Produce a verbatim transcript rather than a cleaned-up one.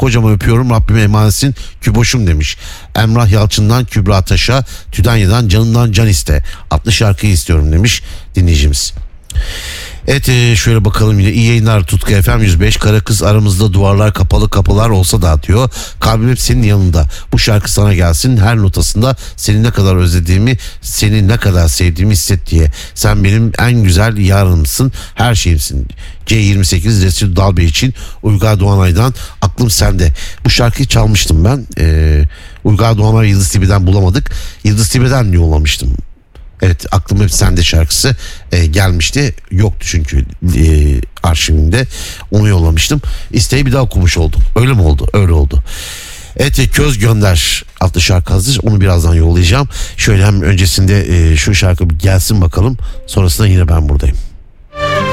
kocaman öpüyorum, Rabbime emanetsin Küboş'um demiş. Emrah Yalçın'dan Kübra Taş'a, Tüdanya'dan canından can iste. Adlı şarkıyı istiyorum demiş dinleyicimiz. Evet, e, şöyle bakalım yine. İyi yayınlar Tutku F M yüz beş. Kara kız aramızda duvarlar kapalı, kapılar olsa da atıyor. Kalbim hep senin yanında. Bu şarkı sana gelsin. Her notasında seni ne kadar özlediğimi, seni ne kadar sevdiğimi hisset diye. Sen benim en güzel yarınımsın, her şeyimsin. C yirmi sekiz Resul Dalbey için Uygar Doğanay'dan Aklım Sende. Bu şarkıyı çalmıştım ben. Ee, Uygar Doğanay Yıldız T V'den bulamadık. Yıldız T V'den yollamıştım. Evet, Aklım Hep Sende şarkısı e, gelmişti. Yoktu çünkü e, arşivinde. Onu yollamıştım. İsteği bir daha okumuş oldum. Öyle mi oldu? Öyle oldu. Evet, Köz Gönder adlı şarkı hazır. Onu birazdan yollayacağım. Şöyle hem öncesinde e, şu şarkı gelsin bakalım. Sonrasında yine ben buradayım.